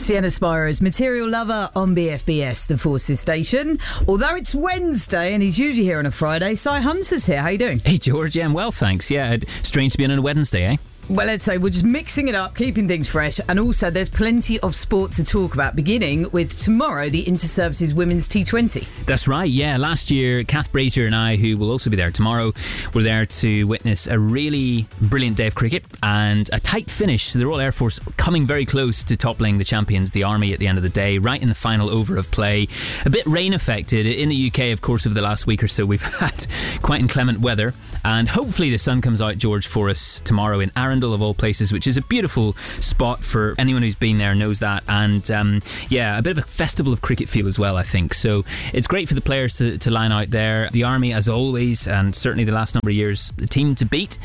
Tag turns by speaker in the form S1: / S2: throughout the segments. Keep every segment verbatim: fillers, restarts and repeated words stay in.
S1: Sienna Spiro's Material Lover on B F B S, the Forces station. Although it's Wednesday and he's usually here on a Friday, Si Hunter's here. How you doing?
S2: Hey, George. Yeah, I'm well, thanks. Yeah, strange to be on a Wednesday, eh?
S1: Well, let's say we're just mixing it up, keeping things fresh, and also there's plenty of sport to talk about, beginning with tomorrow, the Inter-Services Women's T twenty.
S2: That's right, yeah. Last year, Kath Brazier and I, who will also be there tomorrow, were there to witness a really brilliant day of cricket and a tight finish. The Royal Air Force coming very close to toppling the champions, the Army, at the end of the day, right in the final over of play. A bit rain affected. In the U K, of course, over the last week or so, we've had quite inclement weather, and hopefully the sun comes out, George, for us tomorrow in Arundel, of all places, which is a beautiful spot. For anyone who's been there knows that. And um, yeah, a bit of a festival of cricket feel as well, I think. So it's great for the players to, to line out there. The Army, as always, and certainly the last number of years, the team to beat.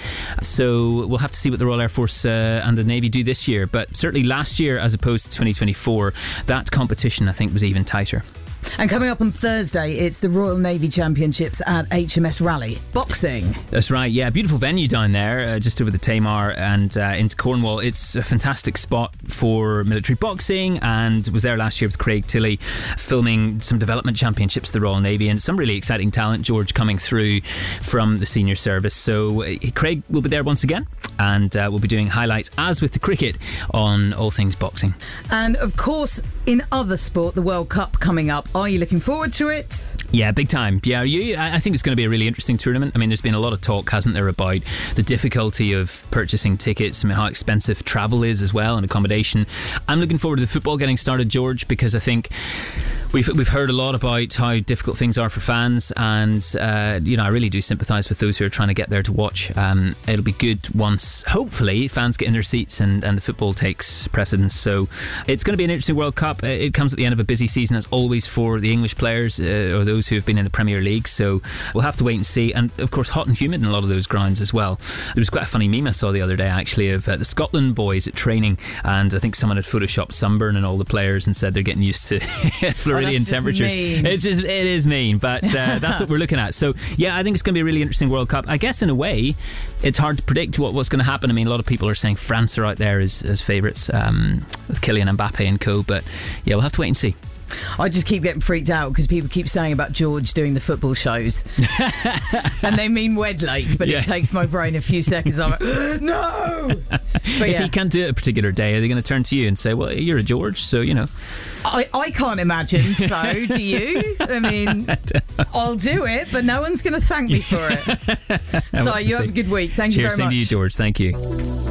S2: So we'll have to see what the Royal Air Force uh, and the Navy do this year. But certainly last year, as opposed to twenty twenty-four, that competition, I think, was even tighter.
S1: And coming up on Thursday, it's the Royal Navy Championships at H M S Raleigh. Boxing.
S2: That's right, yeah. Beautiful venue down there, uh, just over the Tamar and uh, into Cornwall. It's a fantastic spot for military boxing, and was there last year with Craig Tilley, filming some development championships of the Royal Navy, and some really exciting talent, George, coming through from the senior service. So uh, Craig will be there once again, and uh, we'll be doing highlights, as with the cricket, on all things boxing.
S1: And of course, in other sport, the World Cup coming up. Are you looking forward to it?
S2: Yeah, big time. Yeah, you, I think it's going to be a really interesting tournament. I mean, there's been a lot of talk, hasn't there, about the difficulty of purchasing tickets. I mean, how expensive travel is as well, and accommodation. I'm looking forward to the football getting started, George, because I think We've we've heard a lot about how difficult things are for fans, and uh, you know, I really do sympathise with those who are trying to get there to watch. Um, it'll be good once, hopefully, fans get in their seats and, and the football takes precedence. So it's going to be an interesting World Cup. It comes at the end of a busy season, as always, for the English players uh, or those who have been in the Premier League. So we'll have to wait and see. And of course, hot and humid in a lot of those grounds as well. There was quite a funny meme I saw the other day, actually, of uh, the Scotland boys at training, and I think someone had photoshopped sunburn and all the players and said they're getting used to Floridian
S1: oh,
S2: temperatures.
S1: Mean.
S2: It's just, it is mean, but uh, that's what we're looking at. So yeah, I think it's going to be a really interesting World Cup. I guess in a way, it's hard to predict what, what's going to happen. I mean, a lot of people are saying France are out there as, as favourites, um, with Kylian Mbappe and co. But yeah, we'll have to wait and see.
S1: I just keep getting freaked out because people keep saying about George doing the football shows and they mean Wedlake, but yeah. It takes my brain a few seconds. I'm like, no! But
S2: if
S1: yeah.
S2: he can't do it a particular day, are they going to turn to you and say, well, you're a George, so you know?
S1: I, I can't imagine, so do you? I mean, I'll do it, but no one's going to thank me for it. So you have a good week. Thank
S2: Cheers,
S1: you very much.
S2: Cheers, same to you, George. Thank you.